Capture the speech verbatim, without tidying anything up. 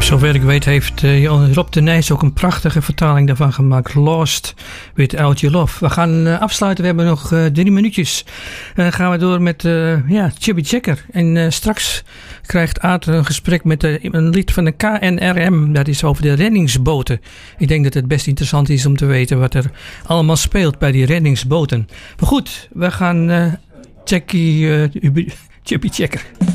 Zover ik weet heeft uh, Rob de Nijs ook een prachtige vertaling daarvan gemaakt. Lost Without Your Love. We gaan uh, afsluiten. We hebben nog uh, drie minuutjes. En dan gaan we door met uh, ja, Chubby Checker. En uh, straks krijgt Aad een gesprek met uh, een lied van de K N R M. Dat is over de reddingsboten. Ik denk dat het best interessant is om te weten wat er allemaal speelt bij die reddingsboten. Maar goed, we gaan uh, Jackie, uh, Chubby Checker.